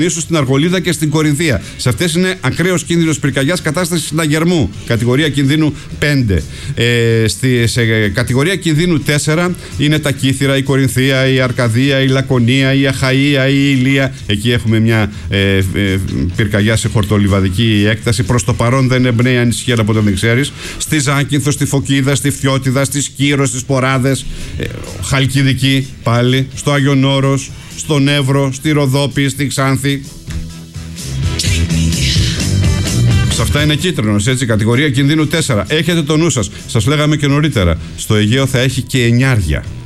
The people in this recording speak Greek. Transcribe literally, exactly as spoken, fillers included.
στην Αργολίδα και στην Κορινθία. Σε αυτές είναι ακραίος κίνδυνος πυρκαγιάς, κατάσταση συναγερμού. Κατηγορία κινδύνου πέντε. Ε, στη, σε κατηγορία κινδύνου τέσσερα είναι τα Κύθυρα, η Κορινθία, η Αρκαδία, η Λακωνία, η Αχαΐα, η Ηλία. Εκεί έχουμε μια ε, ε, πυρκαγιά σε χορτολιβαδική έκταση. Προς το παρόν δεν εμπνέει ανησυχία, αλλά ποτέ δεν ξέρεις. Στη Ζάκυνθο, στη Φωκίδα, στη Φιώτιδα, στη Σκύρο, στις Ποράδες. Ε, Χαλκιδική πάλι. Στο Άγιον Όρος, στον Εύρο, στη Ροδόπη, στη Ξάνθη. Σε αυτά είναι κίτρινος, έτσι, κατηγορία κινδύνου τέσσερα. Έχετε το νου σας. Σας λέγαμε και νωρίτερα. Στο Αιγαίο θα έχει και εννιάρια.